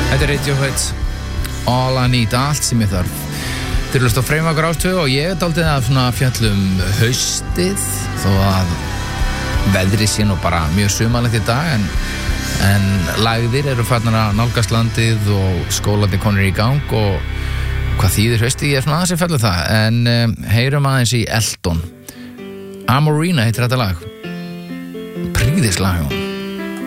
Þetta er Radiohead, All I Need, allt sem ég þarf. Til að freyma okkur ástöðu og ég dálítið að svona fjallum haustið þó að veðrið sé nú bara mjög sumalegt í dag en lagðir eru farnar að nálgast landið og skólandi konur í gang og hvað þýðir haustið, ég er svona aðeins að fjalla það en heyrum aðeins í Elton. Amorina heitir þetta lag. Prýðislag.